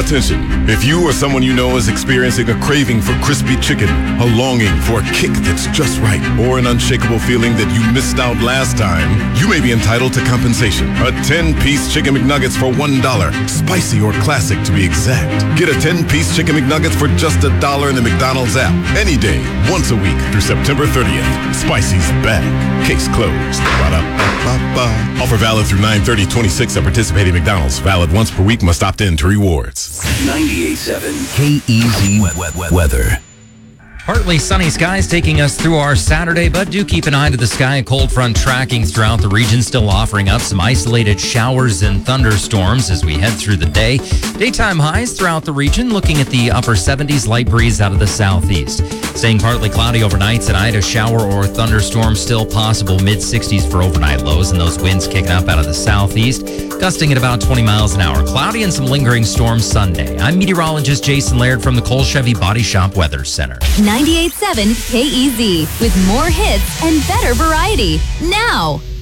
Attention, if you or someone you know is experiencing a craving for crispy chicken, a longing for a kick that's just right, or an unshakable feeling that you missed out last time, you may be entitled to compensation. A 10-piece Chicken McNuggets for $1, spicy or classic to be exact. Get a 10-piece Chicken McNuggets for just $1 in the McDonald's app, any day, once a week through September 30th. Spicy's back. Case closed. Ba-da-ba-ba-ba. Offer valid through 9/30/26 at participating McDonald's. Valid once per week. Must opt in to rewards. 98.7 KEZ weather. Partly sunny skies taking us through our Saturday, but do keep an eye to the sky. A cold front tracking throughout the region, still offering up some isolated showers and thunderstorms as we head through the day. Daytime highs throughout the region, looking at the upper 70s, light breeze out of the southeast. Staying partly cloudy overnight tonight, a shower or thunderstorm still possible, mid-60s for overnight lows, and those winds kicking up out of the southeast, gusting at about 20 miles an hour. Cloudy and some lingering storms Sunday. I'm meteorologist Jason Laird from the Cole Chevy Body Shop Weather Center. 98.7 KEZ with more hits and better variety now.